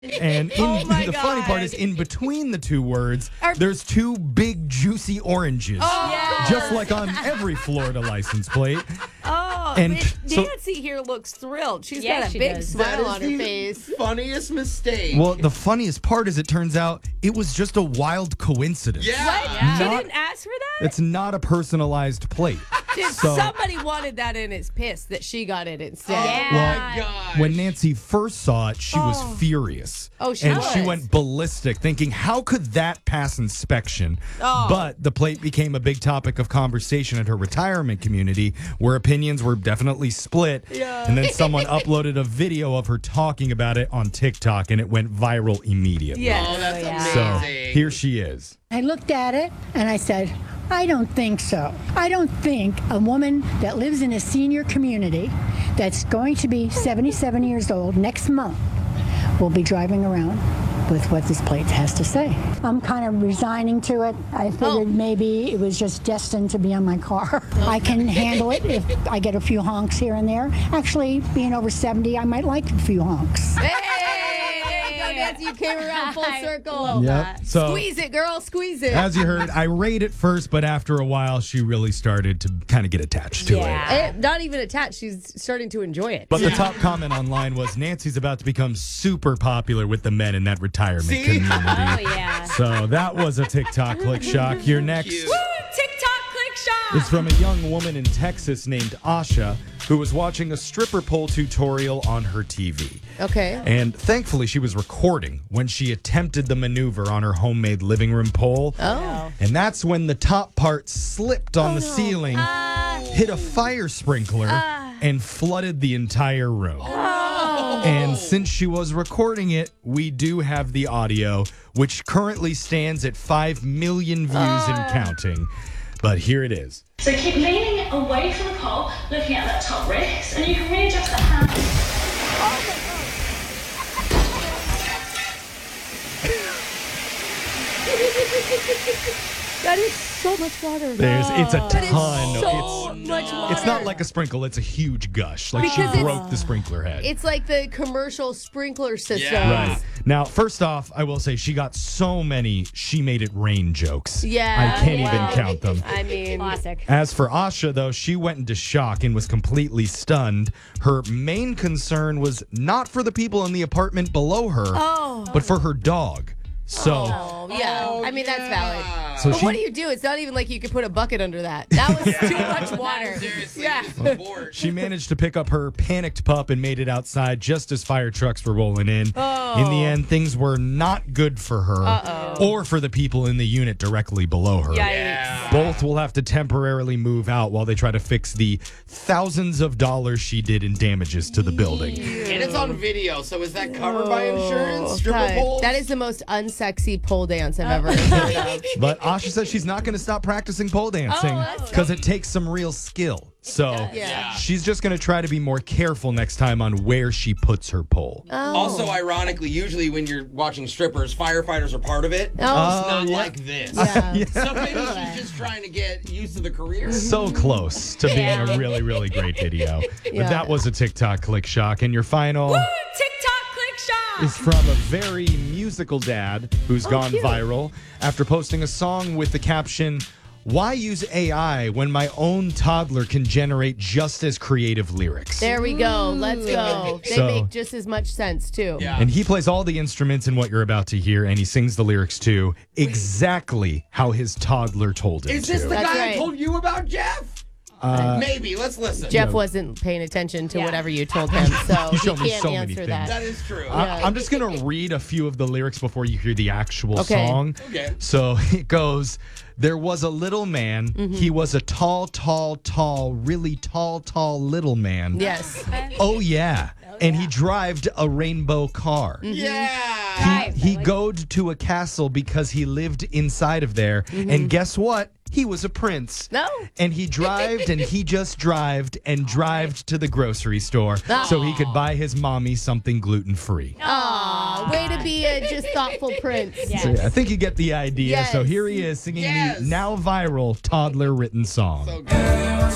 And the funny part is, in between the two words, there's two big, juicy oranges. Just like on every Florida license plate. And Nancy here looks thrilled. She's got a big smile on her face. Funniest mistake. Well, the funniest part is it turns out it was just a wild coincidence. What? Yeah. She didn't ask for that? It's not a personalized plate. Somebody wanted that and is pissed that she got it instead. Oh my gosh. When Nancy first saw it, she was furious. Oh, she and was. she went ballistic, thinking, how could that pass inspection? But the plate became a big topic of conversation at her retirement community, where opinions were definitely split. Yeah. And then someone uploaded a video of her talking about it on TikTok, and it went viral immediately. Yeah. Oh, that's amazing. So here she is. I looked at it and I said, I don't think so. I don't think a woman that lives in a senior community that's going to be 77 years old next month will be driving around with what this plate has to say. I'm kind of resigning to it. I figured maybe it was just destined to be on my car. I can handle it if I get a few honks here and there. Actually, being over 70, I might like a few honks. Hey, there you go, Nancy. You came around full circle. Yep. So, Squeeze it, girl. Squeeze it. as you heard, irate at first, but after a while, she really started to kind of get attached to it. Not even attached. She's starting to enjoy it. But the top comment online was, Nancy's about to become super popular with the men in that retirement community. Oh, yeah. So that was a TikTok click shock. Your next Woo, TikTok click shot. is from a young woman in Texas named Asha, who was watching a stripper pole tutorial on her TV. Okay. And thankfully, she was recording when she attempted the maneuver on her homemade living room pole. Oh. And that's when the top part slipped on the ceiling, hit a fire sprinkler, and flooded the entire room. And since she was recording it, we do have the audio, which currently stands at 5 million views and counting. But here it is. So keep leaning away from the pole, looking at that top wrist, and you can readjust the hand. That is so much water. It's a ton. That is so much water. It's not like a sprinkle, it's a huge gush. Like Because she broke the sprinkler head. It's like the commercial sprinkler system. Yeah. Right. Now, first off, I will say she got so many she made it rain jokes. Yeah. I can't even count them. I mean, Classic. As for Asha, though, she went into shock and was completely stunned. Her main concern was not for the people in the apartment below her, but for her dog. So, yeah. I mean, that's valid. so But she, what do you do? It's not even like you could put a bucket under that. That was too much water. Seriously, Yeah. support. she managed to pick up her panicked pup and made it outside just as fire trucks were rolling in. In the end, things were not good for her or for the people in the unit directly below her. Yikes. Both will have to temporarily move out while they try to fix the thousands of dollars she did in damages to the building. And it's on video, so is that covered by insurance? Stripper poles? That is the most unsexy pole dance I've ever heard of. But Asha says she's not going to stop practicing pole dancing because it takes some real skill. So Yeah. she's just going to try to be more careful next time on where she puts her pole. Also, ironically, usually when you're watching strippers, firefighters are part of it. Oh. It's not like this. Yeah. So maybe she's just trying to get used to the career. So close to being a really, really great video. But that was a TikTok click shock. And your final TikTok click shot. is from a very musical dad who's gone cute. viral after posting a song with the caption, "Why use AI when my own toddler can generate just as creative lyrics?" There we go. Let's go. They So- make just as much sense, too. Yeah. And he plays all the instruments in what you're about to hear, and he sings the lyrics too, exactly how his toddler told him Is this to. the That's guy right. I told you about, Jeff? Maybe. Let's listen. Jeff wasn't paying attention to whatever you told him, so You he showed me can't so many answer things. that. That is true. I'm just going to read a few of the lyrics before you hear the actual Okay. song. Okay. So it goes, "There was a little man. He was a tall, tall, tall, really tall, tall little man. Yes. Oh, yeah. And he drived a rainbow car. Yeah. He goed to a castle because he lived inside of there. And guess what? He was a prince. No. And he drived and he just drived and drived to the grocery store so he could buy his mommy something gluten-free. Aw, way to be a just thoughtful prince. Yes. So yeah, I think you get the idea. Yes. So here he is singing Yes. the now viral toddler written song. So good.